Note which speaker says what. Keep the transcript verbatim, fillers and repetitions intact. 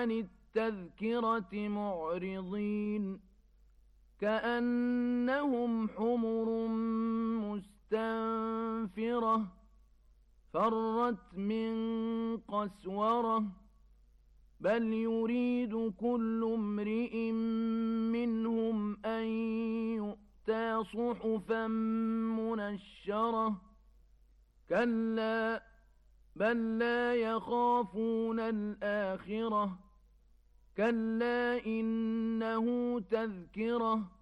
Speaker 1: عن التذكرة معرضين كأنهم حمر مستنفرة فرت من قسورة بل يريد كل امرئ منهم أن يؤتى صحفا منشرة كلا بل لا يخافون الآخرة كلا إنه تذكرة